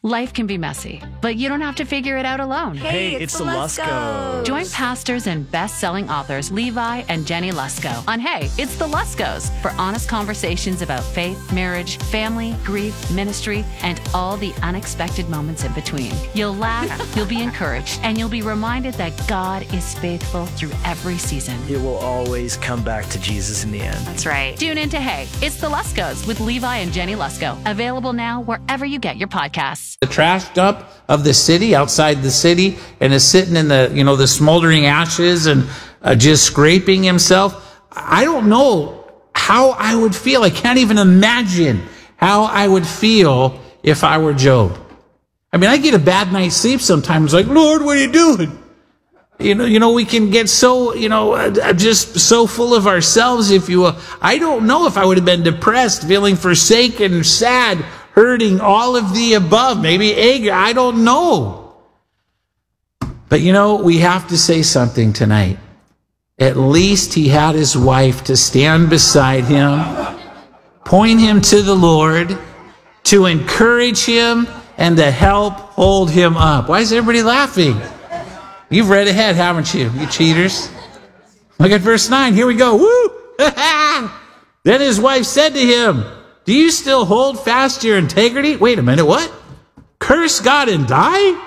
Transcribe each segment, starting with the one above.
Life can be messy, but you don't have to figure it out alone. Hey, it's the Luskos. Join pastors and best-selling authors Levi and Jenny Lusko on Hey, It's the Luskos for honest conversations about faith, marriage, family, grief, ministry, and all the unexpected moments in between. You'll laugh, you'll be encouraged, and you'll be reminded that God is faithful through every season. It will always come back to Jesus in the end. That's right. Tune in to Hey, It's the Luskos with Levi and Jenny Lusko. Available now wherever you get your podcasts. The trash dump of the city, outside the city, and is sitting in the smoldering ashes and just scraping himself. I don't know how I would feel. I can't even imagine how I would feel if I were Job. I mean, I get a bad night's sleep sometimes, like, Lord, what are you doing? You know, we can get so, just so full of ourselves, if you will. I don't know if I would have been depressed, feeling forsaken, sad, hurting, all of the above, maybe anger, I don't know. But we have to say something tonight. At least he had his wife to stand beside him, point him to the Lord, to encourage him, and to help hold him up. Why is everybody laughing? You've read ahead, haven't you, you cheaters? Look at verse 9. Here we go. Woo! Then his wife said to him, do you still hold fast to your integrity? Wait a minute, what? Curse God and die?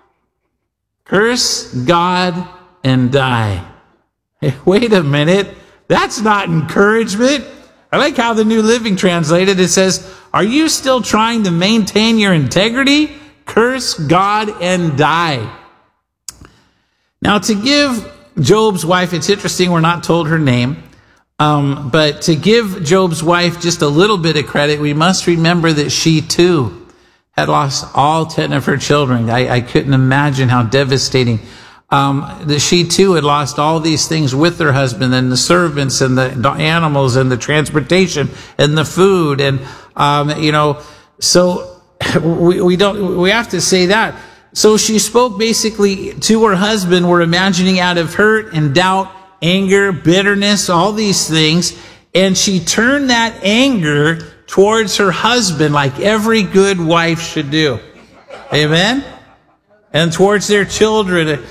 Curse God and die. Hey, wait a minute. That's not encouragement. I like how the New Living translated it says, are you still trying to maintain your integrity? Curse God and die. Now, to give Job's wife, it's interesting, we're not told her name, but to give Job's wife just a little bit of credit, we must remember that she too had lost all 10 of her children. I couldn't imagine how devastating. That she too had lost all these things with her husband, and the servants and the animals and the transportation and the food. And, so we have to say that. So she spoke basically to her husband, we're imagining, out of hurt and doubt, anger, bitterness, all these things. And she turned that anger towards her husband like every good wife should do. Amen? And towards their children.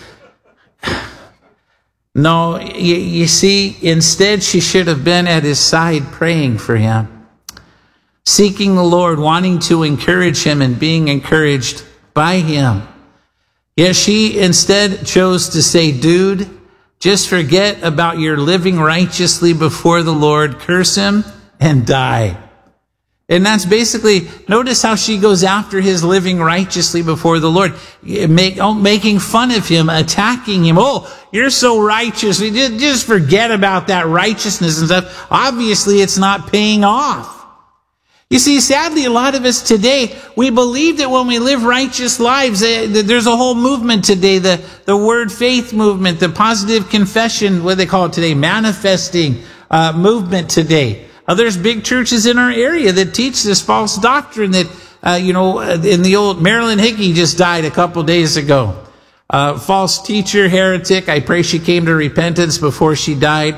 No, you see, instead she should have been at his side praying for him, seeking the Lord, wanting to encourage him and being encouraged by him. Yes, she instead chose to say, dude, just forget about your living righteously before the Lord, curse him and die. And that's basically, notice how she goes after his living righteously before the Lord, making fun of him, attacking him. Oh, you're so righteous. Just forget about that righteousness and stuff. Obviously, it's not paying off. You see, sadly, a lot of us today, we believe that when we live righteous lives, there's a whole movement today, the word faith movement, the positive confession, what they call it today, manifesting movement today. There's big churches in our area that teach this false doctrine that, in the old, Marilyn Hickey just died a couple days ago. False teacher, heretic. I pray she came to repentance before she died.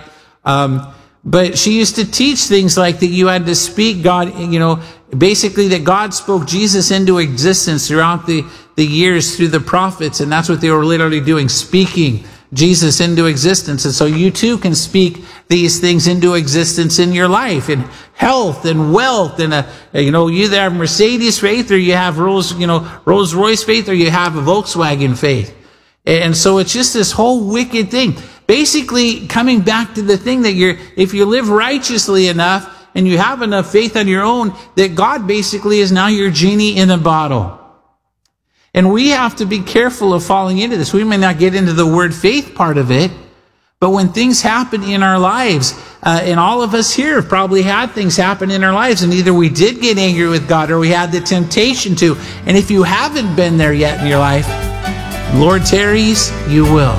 But she used to teach things like that you had to speak God, basically that God spoke Jesus into existence throughout the years through the prophets. And that's what they were literally doing, speaking Jesus into existence. And so you too can speak these things into existence in your life, and health and wealth. And, you either have Mercedes faith, or you have Rolls Royce faith, or you have a Volkswagen faith. And so it's just this whole wicked thing. Basically, coming back to the thing that if you live righteously enough and you have enough faith on your own, that God basically is now your genie in a bottle. And we have to be careful of falling into this. We may not get into the word faith part of it, but when things happen in our lives, and all of us here have probably had things happen in our lives, and either we did get angry with God or we had the temptation to. And if you haven't been there yet in your life, Lord tarries, you will.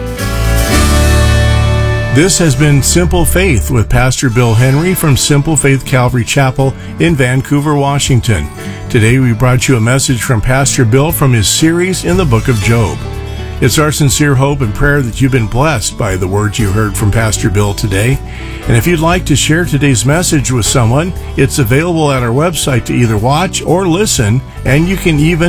This has been Simple Faith with Pastor Bill Henry from Simple Faith Calvary Chapel in Vancouver, Washington. Today we brought you a message from Pastor Bill from his series in the book of Job. It's our sincere hope and prayer that you've been blessed by the words you heard from Pastor Bill today. And if you'd like to share today's message with someone, it's available at our website to either watch or listen, and you can even